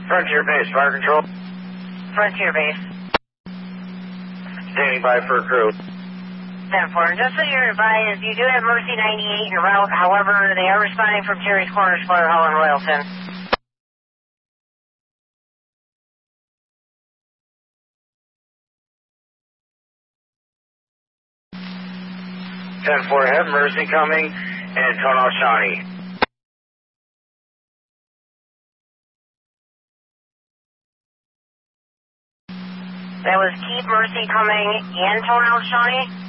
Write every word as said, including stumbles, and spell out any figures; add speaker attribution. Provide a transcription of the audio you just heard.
Speaker 1: Frontier Base, fire control.
Speaker 2: Frontier Base.
Speaker 1: Standing by for crew.
Speaker 2: ten four. Just so you're advised, you do have Mercy ninety-eight en route. However, they are responding from Terry's Corners, Fire Hall, and Royalton.
Speaker 1: ten four ahead, Mercy coming, and Tonal Shawnee.
Speaker 2: That was Keep Mercy coming and Tonal Shawnee.